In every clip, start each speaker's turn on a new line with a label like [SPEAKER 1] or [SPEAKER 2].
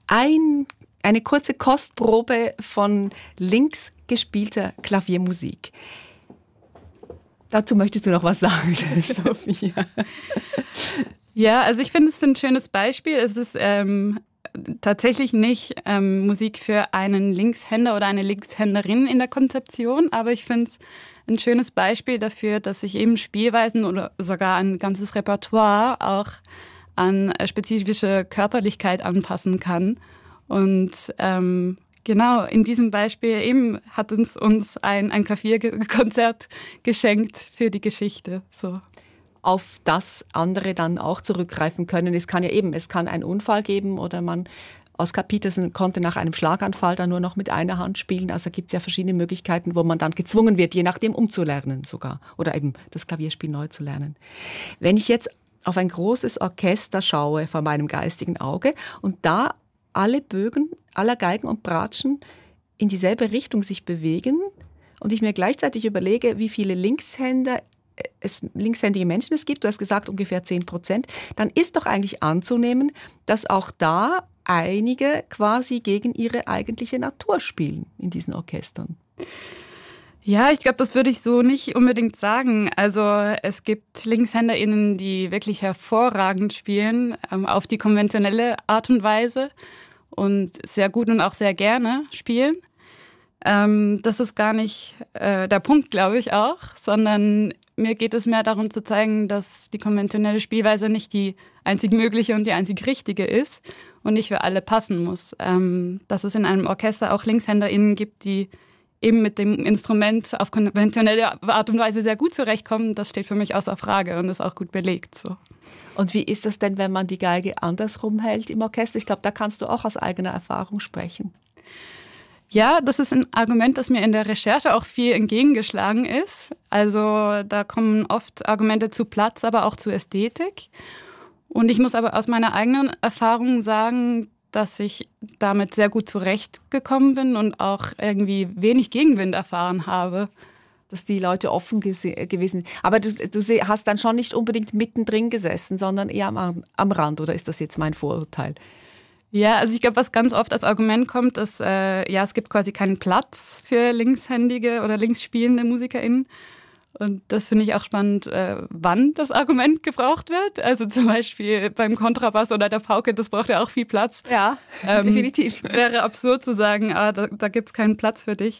[SPEAKER 1] Eine kurze Kostprobe von links gespielter Klaviermusik. Dazu möchtest du noch was sagen, Sophia?
[SPEAKER 2] Ja, also ich finde es ein schönes Beispiel. Es ist tatsächlich nicht Musik für einen Linkshänder oder eine Linkshänderin in der Konzeption, aber ich finde es ein schönes Beispiel dafür, dass sich eben Spielweisen oder sogar ein ganzes Repertoire auch an spezifische Körperlichkeit anpassen kann. Und genau, in diesem Beispiel eben hat uns ein Klavierkonzert geschenkt für die Geschichte. So.
[SPEAKER 1] Auf das andere dann auch zurückgreifen können. Es kann einen Unfall geben oder Oscar Peterson konnte nach einem Schlaganfall dann nur noch mit einer Hand spielen. Also gibt es ja verschiedene Möglichkeiten, wo man dann gezwungen wird, je nachdem umzulernen sogar. Oder eben das Klavierspiel neu zu lernen. Wenn ich jetzt auf ein großes Orchester schaue vor meinem geistigen Auge und da alle Bögen aller Geigen und Bratschen in dieselbe Richtung sich bewegen und ich mir gleichzeitig überlege, wie viele linkshändige Menschen es gibt, du hast gesagt ungefähr 10%, dann ist doch eigentlich anzunehmen, dass auch da einige quasi gegen ihre eigentliche Natur spielen in diesen Orchestern.
[SPEAKER 2] Ja, ich glaube, das würde ich so nicht unbedingt sagen. Also es gibt LinkshänderInnen, die wirklich hervorragend spielen, auf die konventionelle Art und Weise und sehr gut und auch sehr gerne spielen. Das ist gar nicht der Punkt, glaube ich auch, sondern mir geht es mehr darum zu zeigen, dass die konventionelle Spielweise nicht die einzig mögliche und die einzig richtige ist und nicht für alle passen muss. Dass es in einem Orchester auch LinkshänderInnen gibt, die eben mit dem Instrument auf konventionelle Art und Weise sehr gut zurechtkommen, das steht für mich außer Frage und ist auch gut belegt. So.
[SPEAKER 1] Und wie ist das denn, wenn man die Geige andersrum hält im Orchester? Ich glaube, da kannst du auch aus eigener Erfahrung sprechen.
[SPEAKER 2] Ja, das ist ein Argument, das mir in der Recherche auch viel entgegengeschlagen ist. Also da kommen oft Argumente zu Platz, aber auch zu Ästhetik. Und ich muss aber aus meiner eigenen Erfahrung sagen, dass ich damit sehr gut zurechtgekommen bin und auch irgendwie wenig Gegenwind erfahren habe.
[SPEAKER 1] Dass die Leute offen gewesen sind. Aber du hast dann schon nicht unbedingt mittendrin gesessen, sondern eher am Rand, oder ist das jetzt mein Vorurteil?
[SPEAKER 2] Ja, also ich glaube, was ganz oft als Argument kommt, ist, es gibt quasi keinen Platz für linkshändige oder linksspielende MusikerInnen. Und das finde ich auch spannend, wann das Argument gebraucht wird. Also zum Beispiel beim Kontrabass oder der Pauke, das braucht ja auch viel Platz.
[SPEAKER 1] Ja, definitiv.
[SPEAKER 2] Wäre absurd zu sagen, da gibt es keinen Platz für dich.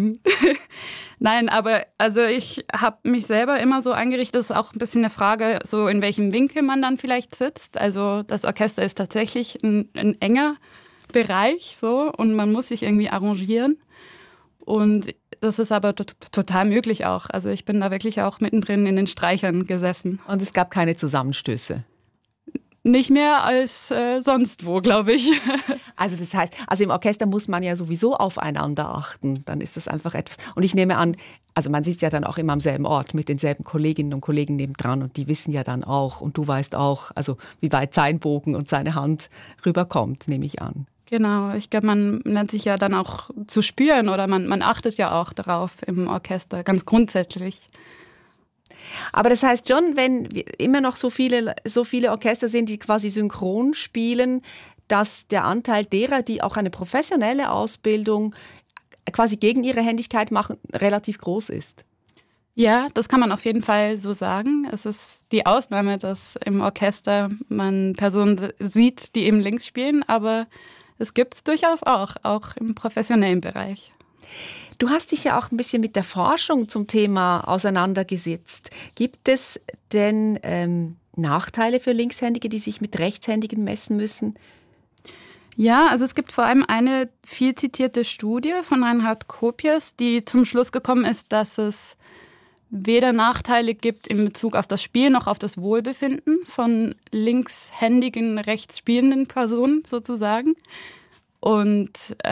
[SPEAKER 2] Nein, aber also ich habe mich selber immer so eingerichtet, das ist auch ein bisschen eine Frage, so in welchem Winkel man dann vielleicht sitzt. Also das Orchester ist tatsächlich ein enger Bereich so und man muss sich irgendwie arrangieren. Und das ist aber total möglich auch. Also ich bin da wirklich auch mittendrin in den Streichern gesessen.
[SPEAKER 1] Und es gab keine Zusammenstöße?
[SPEAKER 2] Nicht mehr als sonst wo, glaube ich.
[SPEAKER 1] Also das heißt, im Orchester muss man ja sowieso aufeinander achten. Dann ist das einfach etwas. Und ich nehme an, also man sitzt ja dann auch immer am selben Ort mit denselben Kolleginnen und Kollegen nebendran und die wissen ja dann auch und du weißt auch, also wie weit sein Bogen und seine Hand rüberkommt, nehme ich an.
[SPEAKER 2] Genau, ich glaube, man lernt sich ja dann auch zu spüren oder man achtet ja auch darauf im Orchester, ganz grundsätzlich.
[SPEAKER 1] Aber das heißt schon, wenn immer noch so viele Orchester sind, die quasi synchron spielen, dass der Anteil derer, die auch eine professionelle Ausbildung quasi gegen ihre Händigkeit machen, relativ groß ist.
[SPEAKER 2] Ja, das kann man auf jeden Fall so sagen. Es ist die Ausnahme, dass im Orchester man Personen sieht, die eben links spielen, aber es gibt es durchaus auch im professionellen Bereich.
[SPEAKER 1] Du hast dich ja auch ein bisschen mit der Forschung zum Thema auseinandergesetzt. Gibt es denn Nachteile für Linkshändige, die sich mit Rechtshändigen messen müssen?
[SPEAKER 2] Ja, also es gibt vor allem eine viel zitierte Studie von Reinhard Kopias, die zum Schluss gekommen ist, dass es weder Nachteile gibt in Bezug auf das Spiel noch auf das Wohlbefinden von linkshändigen, rechtsspielenden Personen sozusagen. Und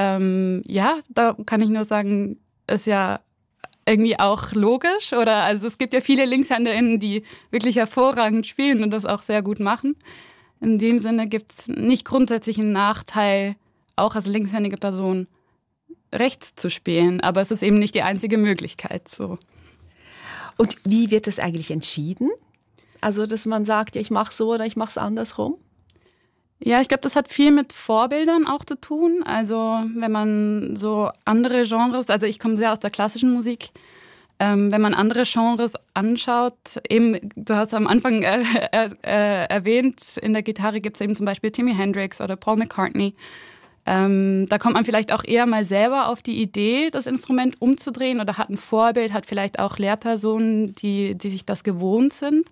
[SPEAKER 2] da kann ich nur sagen, ist ja irgendwie auch logisch. Oder also es gibt ja viele LinkshänderInnen, die wirklich hervorragend spielen und das auch sehr gut machen. In dem Sinne gibt es nicht grundsätzlich einen Nachteil, auch als linkshändige Person rechts zu spielen. Aber es ist eben nicht die einzige Möglichkeit so.
[SPEAKER 1] Und wie wird das eigentlich entschieden? Also, dass man sagt, ja, ich mache so oder ich mache es andersrum?
[SPEAKER 2] Ja, ich glaube, das hat viel mit Vorbildern auch zu tun. Also wenn man so andere Genres, also ich komme sehr aus der klassischen Musik, wenn man andere Genres anschaut, eben, du hast am Anfang erwähnt, in der Gitarre gibt es eben zum Beispiel Jimi Hendrix oder Paul McCartney. Da kommt man vielleicht auch eher mal selber auf die Idee, das Instrument umzudrehen oder hat ein Vorbild, hat vielleicht auch Lehrpersonen, die sich das gewohnt sind.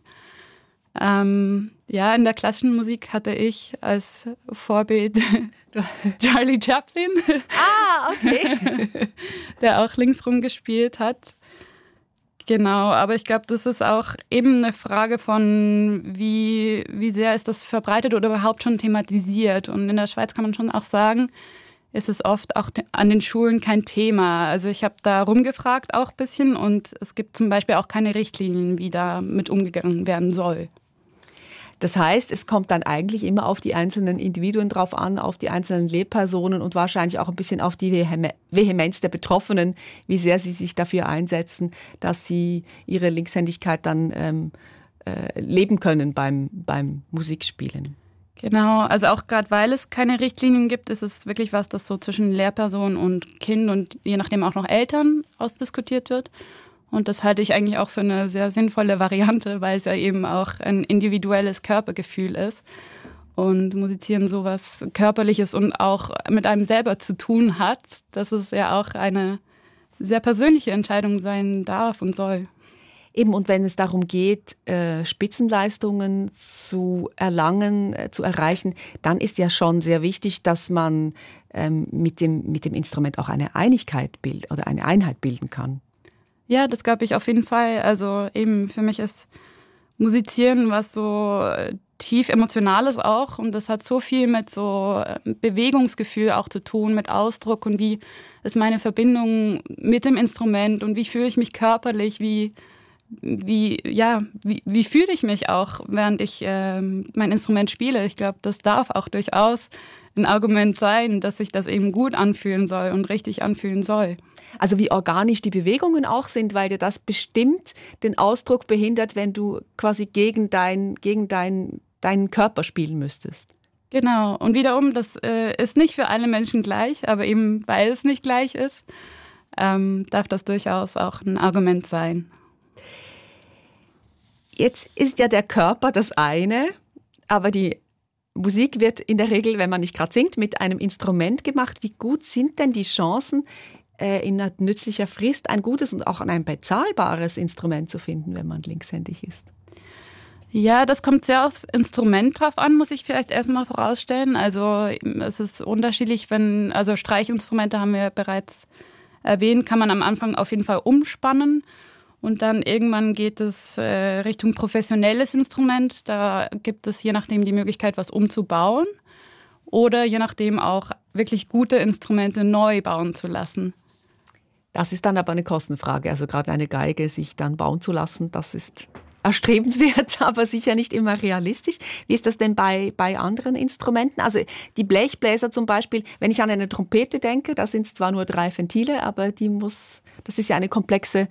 [SPEAKER 2] Ja, in der klassischen Musik hatte ich als Vorbild Charlie Chaplin.
[SPEAKER 1] Ah, okay.
[SPEAKER 2] Der auch linksrum gespielt hat. Genau, aber ich glaube, das ist auch eben eine Frage von, wie sehr ist das verbreitet oder überhaupt schon thematisiert. Und in der Schweiz kann man schon auch sagen, ist es oft auch an den Schulen kein Thema. Also ich habe da rumgefragt auch ein bisschen und es gibt zum Beispiel auch keine Richtlinien, wie da mit umgegangen werden soll.
[SPEAKER 1] Das heißt, es kommt dann eigentlich immer auf die einzelnen Individuen drauf an, auf die einzelnen Lehrpersonen und wahrscheinlich auch ein bisschen auf die Vehemenz der Betroffenen, wie sehr sie sich dafür einsetzen, dass sie ihre Linkshändigkeit dann leben können beim Musikspielen.
[SPEAKER 2] Genau, also auch gerade weil es keine Richtlinien gibt, ist es wirklich was, das so zwischen Lehrperson und Kind und je nachdem auch noch Eltern ausdiskutiert wird. Und das halte ich eigentlich auch für eine sehr sinnvolle Variante, weil es ja eben auch ein individuelles Körpergefühl ist. Und Musizieren sowas Körperliches und auch mit einem selber zu tun hat, dass es ja auch eine sehr persönliche Entscheidung sein darf und soll.
[SPEAKER 1] Eben, und wenn es darum geht, Spitzenleistungen zu erlangen, zu erreichen, dann ist ja schon sehr wichtig, dass man mit dem Instrument auch eine Einigkeit bildet oder eine Einheit bilden kann.
[SPEAKER 2] Ja, das glaube ich auf jeden Fall. Also eben für mich ist Musizieren was so tief Emotionales auch und das hat so viel mit so Bewegungsgefühl auch zu tun, mit Ausdruck und wie ist meine Verbindung mit dem Instrument und wie fühle ich mich körperlich, wie fühle ich mich auch, während ich mein Instrument spiele. Ich glaube, das darf auch durchaus ein Argument sein, dass sich das eben gut anfühlen soll und richtig anfühlen soll.
[SPEAKER 1] Also wie organisch die Bewegungen auch sind, weil dir das bestimmt den Ausdruck behindert, wenn du quasi gegen deinen Körper spielen müsstest.
[SPEAKER 2] Genau. Und wiederum, das ist nicht für alle Menschen gleich, aber eben weil es nicht gleich ist, darf das durchaus auch ein Argument sein.
[SPEAKER 1] Jetzt ist ja der Körper das eine, aber die Musik wird in der Regel, wenn man nicht gerade singt, mit einem Instrument gemacht. Wie gut sind denn die Chancen, in nützlicher Frist ein gutes und auch ein bezahlbares Instrument zu finden, wenn man linkshändig ist?
[SPEAKER 2] Ja, das kommt sehr aufs Instrument drauf an, muss ich vielleicht erstmal vorausstellen. Also es ist unterschiedlich, also Streichinstrumente haben wir bereits erwähnt, kann man am Anfang auf jeden Fall umspannen. Und dann irgendwann geht es Richtung professionelles Instrument. Da gibt es je nachdem die Möglichkeit, was umzubauen oder je nachdem auch wirklich gute Instrumente neu bauen zu lassen.
[SPEAKER 1] Das ist dann aber eine Kostenfrage. Also gerade eine Geige sich dann bauen zu lassen, das ist erstrebenswert, aber sicher nicht immer realistisch. Wie ist das denn bei anderen Instrumenten? Also die Blechbläser zum Beispiel, wenn ich an eine Trompete denke, da sind es zwar nur 3 Ventile, aber das ist ja ein komplexes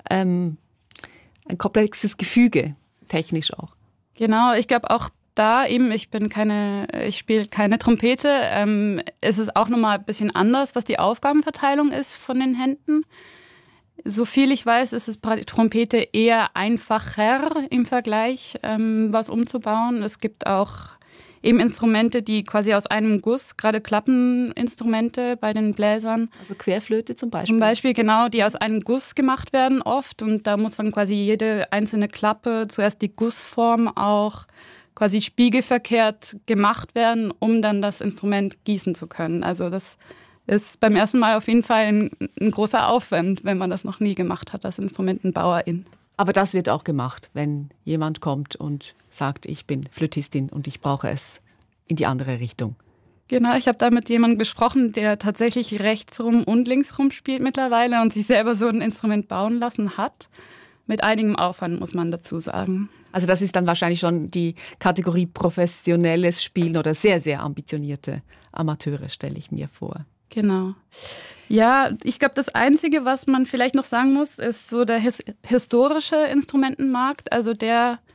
[SPEAKER 1] Gefüge, technisch auch.
[SPEAKER 2] Genau, ich glaube auch da eben, ich spiele keine Trompete. Es ist auch nochmal ein bisschen anders, was die Aufgabenverteilung ist von den Händen. So viel ich weiß, ist es bei der Trompete eher einfacher im Vergleich, was umzubauen. Es gibt auch eben Instrumente, die quasi aus einem Guss, gerade Klappeninstrumente bei den Bläsern.
[SPEAKER 1] Also Querflöte zum Beispiel.
[SPEAKER 2] Zum Beispiel, genau, die aus einem Guss gemacht werden oft. Und da muss dann quasi jede einzelne Klappe, zuerst die Gussform auch quasi spiegelverkehrt gemacht werden, um dann das Instrument gießen zu können. Also das ist beim ersten Mal auf jeden Fall ein großer Aufwand, wenn man das noch nie gemacht hat, als Instrumentenbauerin.
[SPEAKER 1] Aber das wird auch gemacht, wenn jemand kommt und sagt, ich bin Flötistin und ich brauche es in die andere Richtung.
[SPEAKER 2] Genau, ich habe da mit jemandem gesprochen, der tatsächlich rechtsrum und linksrum spielt mittlerweile und sich selber so ein Instrument bauen lassen hat. Mit einigem Aufwand, muss man dazu sagen.
[SPEAKER 1] Also das ist dann wahrscheinlich schon die Kategorie professionelles Spielen oder sehr, sehr ambitionierte Amateure, stelle ich mir vor.
[SPEAKER 2] Genau. Ja, ich glaube, das Einzige, was man vielleicht noch sagen muss, ist so der historische Instrumentenmarkt. Also der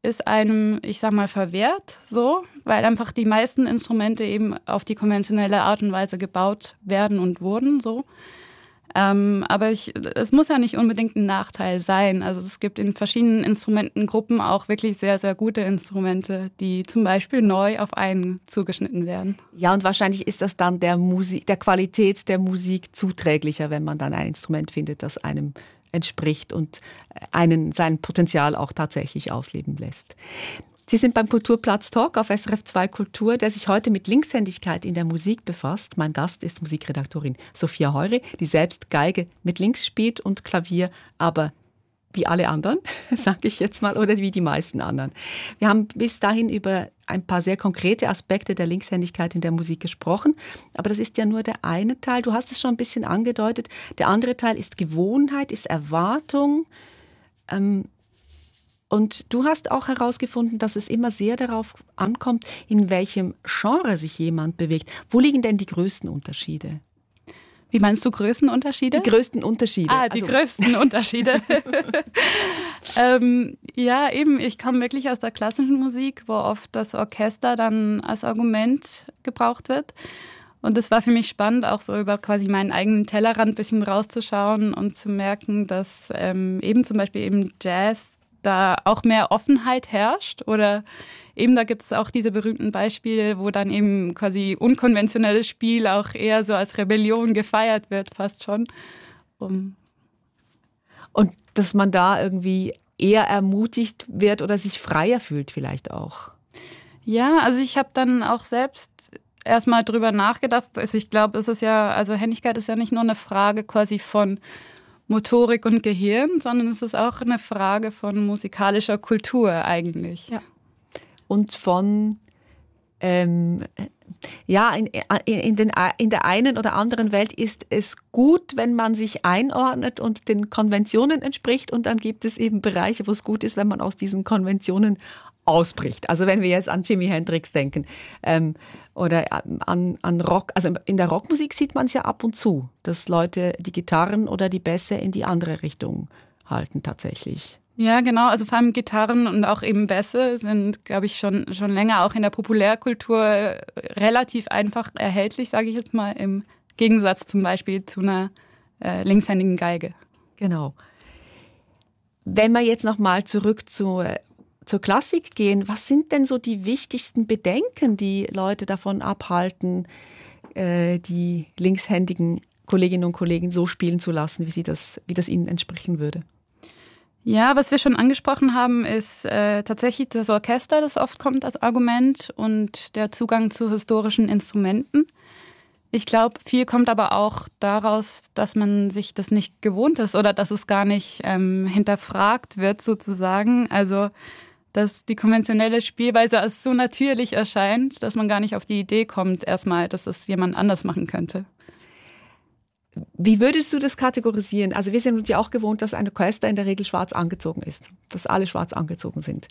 [SPEAKER 2] ist einem, ich sag mal, verwehrt, so, weil einfach die meisten Instrumente eben auf die konventionelle Art und Weise gebaut werden und wurden, so. Aber es muss ja nicht unbedingt ein Nachteil sein. Also es gibt in verschiedenen Instrumentengruppen auch wirklich sehr, sehr gute Instrumente, die zum Beispiel neu auf einen zugeschnitten werden.
[SPEAKER 1] Ja, und wahrscheinlich ist das dann der Qualität der Musik zuträglicher, wenn man dann ein Instrument findet, das einem entspricht und einen sein Potenzial auch tatsächlich ausleben lässt. Sie sind beim Kulturplatz Talk auf SRF 2 Kultur, der sich heute mit Linkshändigkeit in der Musik befasst. Mein Gast ist Musikredaktorin Sophia Heure, die selbst Geige mit links spielt und Klavier, aber wie alle anderen, sage ich jetzt mal, oder wie die meisten anderen. Wir haben bis dahin über ein paar sehr konkrete Aspekte der Linkshändigkeit in der Musik gesprochen, aber das ist ja nur der eine Teil. Du hast es schon ein bisschen angedeutet. Der andere Teil ist Gewohnheit, ist Erwartung. Und du hast auch herausgefunden, dass es immer sehr darauf ankommt, in welchem Genre sich jemand bewegt. Wo liegen denn die größten Unterschiede?
[SPEAKER 2] Wie meinst du Größenunterschiede?
[SPEAKER 1] Die größten Unterschiede.
[SPEAKER 2] Die größten Unterschiede. Ja, eben, ich komme wirklich aus der klassischen Musik, wo oft das Orchester dann als Argument gebraucht wird. Und es war für mich spannend, auch so über quasi meinen eigenen Tellerrand ein bisschen rauszuschauen und zu merken, dass eben zum Beispiel eben Jazz da auch mehr Offenheit herrscht oder eben da gibt es auch diese berühmten Beispiele, wo dann eben quasi unkonventionelles Spiel auch eher so als Rebellion gefeiert wird, fast schon. Und
[SPEAKER 1] dass man da irgendwie eher ermutigt wird oder sich freier fühlt vielleicht auch.
[SPEAKER 2] Ja, also ich habe dann auch selbst erstmal drüber nachgedacht. Also ich glaube, es ist ja, also Händigkeit ist ja nicht nur eine Frage quasi von Motorik und Gehirn, sondern es ist auch eine Frage von musikalischer Kultur eigentlich.
[SPEAKER 1] Ja. Und von, in der einen oder anderen Welt ist es gut, wenn man sich einordnet und den Konventionen entspricht. Und dann gibt es eben Bereiche, wo es gut ist, wenn man aus diesen Konventionen ausbricht. Also wenn wir jetzt an Jimi Hendrix denken oder an Rock, also in der Rockmusik sieht man es ja ab und zu, dass Leute die Gitarren oder die Bässe in die andere Richtung halten tatsächlich.
[SPEAKER 2] Ja, genau. Also vor allem Gitarren und auch eben Bässe sind, glaube ich, schon länger auch in der Populärkultur relativ einfach erhältlich, sage ich jetzt mal, im Gegensatz zum Beispiel zu einer linkshändigen Geige.
[SPEAKER 1] Genau. Wenn wir jetzt nochmal zurück zur Klassik gehen, was sind denn so die wichtigsten Bedenken, die Leute davon abhalten, die linkshändigen Kolleginnen und Kollegen so spielen zu lassen, wie das ihnen entsprechen würde?
[SPEAKER 2] Ja, was wir schon angesprochen haben, ist tatsächlich das Orchester, das oft kommt als Argument und der Zugang zu historischen Instrumenten. Ich glaube, viel kommt aber auch daraus, dass man sich das nicht gewohnt ist oder dass es gar nicht hinterfragt wird sozusagen. Also dass die konventionelle Spielweise als so natürlich erscheint, dass man gar nicht auf die Idee kommt, erstmal, dass es jemand anders machen könnte.
[SPEAKER 1] Wie würdest du das kategorisieren? Also wir sind uns ja auch gewohnt, dass ein Orchester in der Regel schwarz angezogen ist, dass alle schwarz angezogen sind.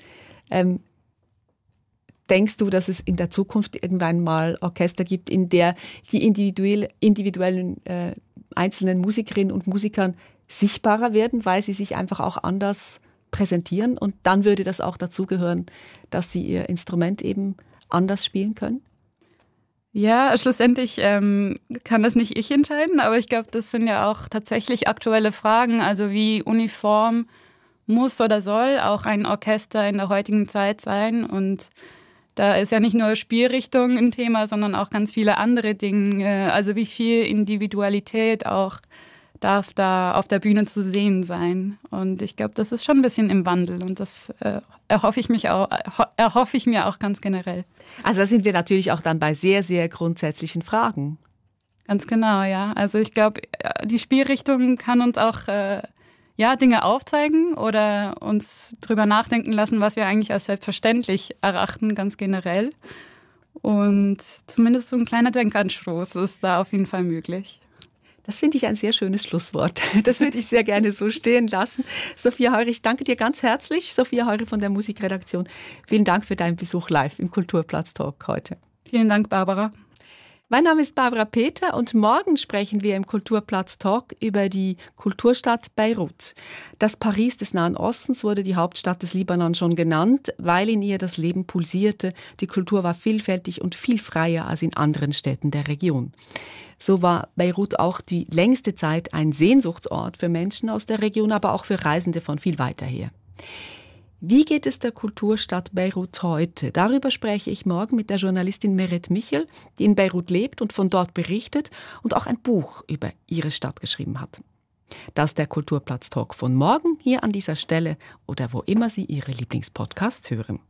[SPEAKER 1] Denkst du, dass es in der Zukunft irgendwann mal Orchester gibt, in der die individuellen einzelnen Musikerinnen und Musikern sichtbarer werden, weil sie sich einfach auch anders präsentieren und dann würde das auch dazugehören, dass sie ihr Instrument eben anders spielen können?
[SPEAKER 2] Ja, schlussendlich kann das nicht ich entscheiden, aber ich glaube, das sind ja auch tatsächlich aktuelle Fragen, also wie uniform muss oder soll auch ein Orchester in der heutigen Zeit sein und da ist ja nicht nur Spielrichtung ein Thema, sondern auch ganz viele andere Dinge, also wie viel Individualität auch darf da auf der Bühne zu sehen sein. Und ich glaube, das ist schon ein bisschen im Wandel und das erhoffe ich mir auch ganz generell.
[SPEAKER 1] Also da sind wir natürlich auch dann bei sehr, sehr grundsätzlichen Fragen.
[SPEAKER 2] Ganz genau, ja. Also ich glaube, die Spielrichtung kann uns auch Dinge aufzeigen oder uns drüber nachdenken lassen, was wir eigentlich als selbstverständlich erachten, ganz generell. Und zumindest so ein kleiner Denkanstoß ist da auf jeden Fall möglich.
[SPEAKER 1] Das finde ich ein sehr schönes Schlusswort. Das würde ich sehr gerne so stehen lassen. Sophia Heure, ich danke dir ganz herzlich. Sophia Heure von der Musikredaktion. Vielen Dank für deinen Besuch live im Kulturplatz Talk heute.
[SPEAKER 2] Vielen Dank, Barbara.
[SPEAKER 1] Mein Name ist Barbara Peter und morgen sprechen wir im Kulturplatz Talk über die Kulturstadt Beirut. Das Paris des Nahen Ostens wurde die Hauptstadt des Libanon schon genannt, weil in ihr das Leben pulsierte. Die Kultur war vielfältig und viel freier als in anderen Städten der Region. So war Beirut auch die längste Zeit ein Sehnsuchtsort für Menschen aus der Region, aber auch für Reisende von viel weiter her. Wie geht es der Kulturstadt Beirut heute? Darüber spreche ich morgen mit der Journalistin Meret Michel, die in Beirut lebt und von dort berichtet und auch ein Buch über ihre Stadt geschrieben hat. Das ist der Kulturplatz-Talk von morgen, hier an dieser Stelle oder wo immer Sie Ihre Lieblingspodcasts hören.